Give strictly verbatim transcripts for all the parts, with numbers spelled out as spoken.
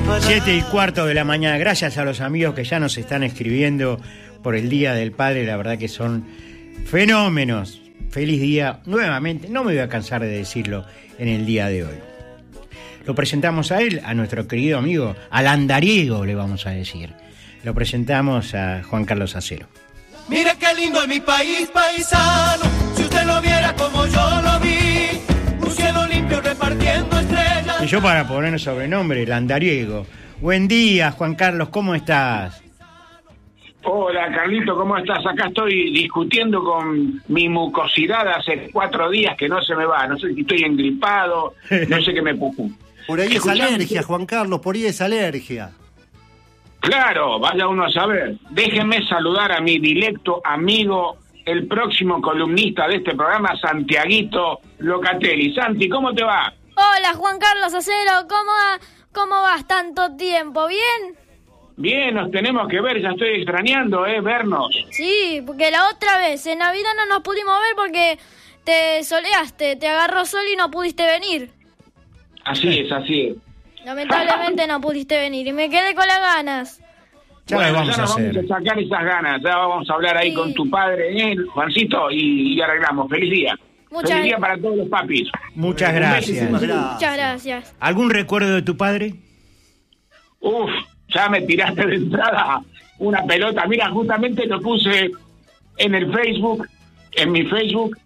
Siete y cuarto de la mañana. Gracias a los amigos que ya nos están escribiendo por el Día del Padre. La verdad que son fenómenos. Feliz día nuevamente. No me voy a cansar de decirlo en el día de hoy. Lo presentamos a él, a nuestro querido amigo, al andariego, le vamos a decir. Lo presentamos a Juan Carlos Acero. Mira qué lindo es mi país, paisano. Si usted lo viera como yo lo vi, un cielo limpio repartiendo estrellas. Y yo para poner sobrenombre, el andariego. Buen día, Juan Carlos, ¿cómo estás? Hola, Carlito, ¿cómo estás? Acá estoy discutiendo con mi mucosidad hace cuatro días que no se me va. No sé si estoy engripado, no sé qué me puso. Por ahí es Escuchame, alergia, Juan Carlos, por ahí es alergia. Claro, vaya uno a saber. Déjenme saludar a mi directo amigo, el próximo columnista de este programa, Santiaguito Locatelli. Santi, ¿cómo te va? Hola, Juan Carlos Acero, ¿cómo, va, ¿cómo vas tanto tiempo? ¿Bien? Bien, nos tenemos que ver, ya estoy extrañando, ¿eh? Vernos. Sí, porque la otra vez, en Navidad no nos pudimos ver porque te soleaste, te agarró sol y no pudiste venir. Así es, así es. Lamentablemente no pudiste venir y me quedé con las ganas. Ya bueno, lo vamos ya nos a hacer. vamos a sacar esas ganas, ya vamos a hablar ahí Sí. con tu padre, ¿eh, Juancito? Y, y arreglamos. Feliz día. Muchas Feliz día gra- para todos los papis. Muchas gracias. Muchísimas gracias. Muchas gracias. ¿Algún recuerdo de tu padre? Uf, ya me tiraste de entrada una pelota. Mira, justamente lo puse en el Facebook, en mi Facebook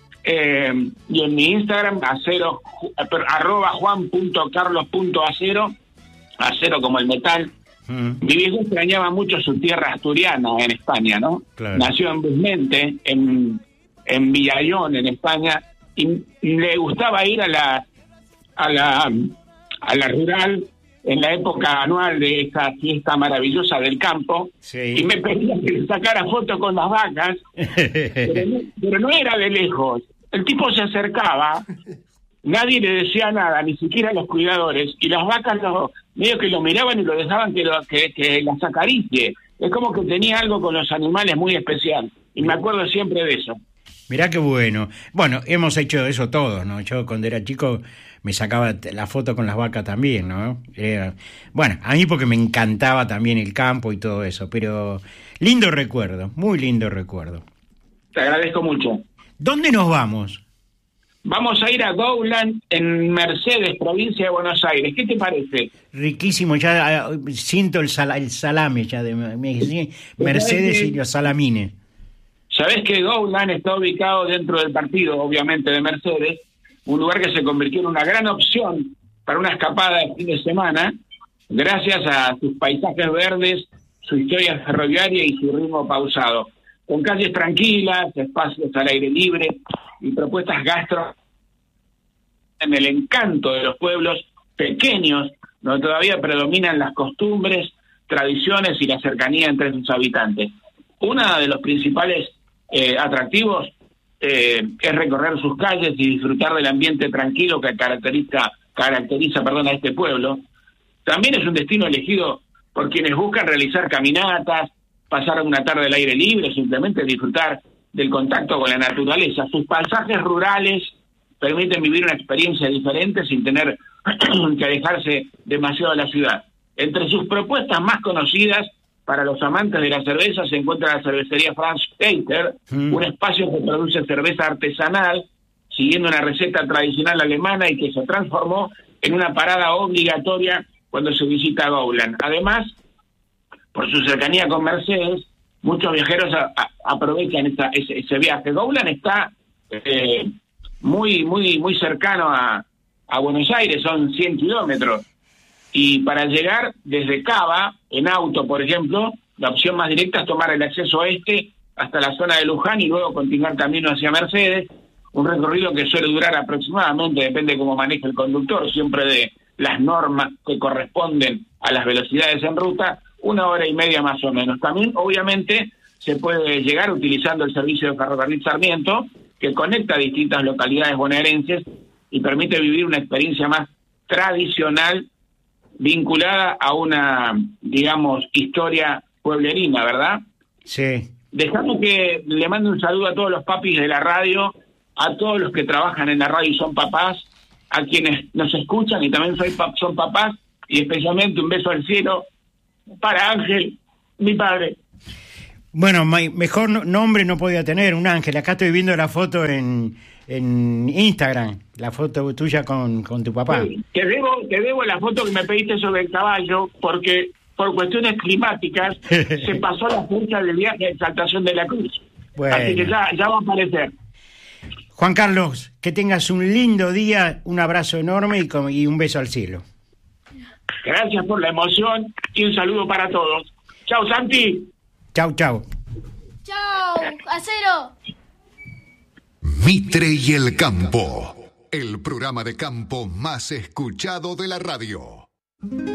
eh, y en mi Instagram, acero, arroba juan punto carlos punto acero, acero como el metal. Mm. Mi viejo extrañaba mucho su tierra asturiana en España, ¿no? Claro. Nació en Busmente, en, en Villayón, en España, y, y le gustaba ir a la, a la a la rural en la época anual de esa fiesta maravillosa del campo, Sí. y me pedía que le sacara fotos con las vacas, pero no, pero no era de lejos. El tipo se acercaba, nadie le decía nada, ni siquiera los cuidadores, y las vacas lo, medio que lo miraban y lo dejaban que, lo, que, que las acaricie. Es como que tenía algo con los animales muy especial, y me acuerdo siempre de eso. Mirá qué bueno. Bueno, hemos hecho eso todos, ¿no? Yo cuando era chico me sacaba la foto con las vacas también, ¿no? Era, bueno, a mí porque me encantaba también el campo y todo eso, pero lindo recuerdo, muy lindo recuerdo. Te agradezco mucho. ¿Dónde nos vamos? Vamos a ir a Gowland, en Mercedes, provincia de Buenos Aires. ¿Qué te parece? Riquísimo, ya ah, siento el, sal, el salame ya de me- Mercedes y los salamines. Sabés que Gowland está ubicado dentro del partido, obviamente, de Mercedes, un lugar que se convirtió en una gran opción para una escapada de fin de semana, gracias a sus paisajes verdes, su historia ferroviaria y su ritmo pausado. Con calles tranquilas, espacios al aire libre y propuestas gastro en el encanto de los pueblos pequeños, donde todavía predominan las costumbres, tradiciones y la cercanía entre sus habitantes. Uno de los principales eh, atractivos eh, es recorrer sus calles y disfrutar del ambiente tranquilo que caracteriza, caracteriza perdón, a este pueblo. También es un destino elegido por quienes buscan realizar caminatas, pasar una tarde al aire libre, simplemente disfrutar del contacto con la naturaleza. Sus paisajes rurales permiten vivir una experiencia diferente sin tener que alejarse demasiado de la ciudad. Entre sus propuestas más conocidas para los amantes de la cerveza se encuentra la cervecería Franz Peter, mm. un espacio que produce cerveza artesanal, siguiendo una receta tradicional alemana y que se transformó en una parada obligatoria cuando se visita Gowland. Además, por su cercanía con Mercedes, muchos viajeros a, a, aprovechan esa, ese, ese viaje. Gowland está eh, muy muy muy cercano a, a Buenos Aires, son cien kilómetros. Y para llegar desde Cava, en auto, por ejemplo, la opción más directa es tomar el acceso oeste hasta la zona de Luján y luego continuar camino hacia Mercedes, un recorrido que suele durar aproximadamente, depende de cómo maneja el conductor, siempre de las normas que corresponden a las velocidades en ruta, una hora y media más o menos. También, obviamente, se puede llegar utilizando el servicio de Ferrocarril Sarmiento, que conecta distintas localidades bonaerenses y permite vivir una experiencia más tradicional vinculada a una, digamos, historia pueblerina, ¿verdad? Sí. Dejamos que le mande un saludo a todos los papis de la radio, a todos los que trabajan en la radio y son papás, a quienes nos escuchan y también soy, son papás, y especialmente un beso al cielo para Ángel, mi padre. Bueno, mejor nombre no podía tener, un ángel. Acá estoy viendo la foto en, en Instagram, la foto tuya con, con tu papá. Sí, te debo, te debo la foto que me pediste sobre el caballo, porque por cuestiones climáticas se pasó la fecha del viaje de Exaltación de la Cruz. Bueno. Así que ya, ya va a aparecer. Juan Carlos, que tengas un lindo día, un abrazo enorme y, con, y un beso al cielo. Gracias por la emoción y un saludo para todos. Chau, Santi. Chau, chau. Chau, Acero. Mitre y el Campo, el programa de campo más escuchado de la radio.